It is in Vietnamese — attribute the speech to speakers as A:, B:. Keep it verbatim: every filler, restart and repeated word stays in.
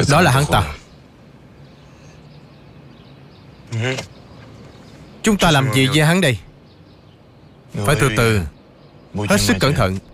A: Đó là hắn ta. Chúng ta làm gì với hắn đây? Phải từ từ, hết sức cẩn thận.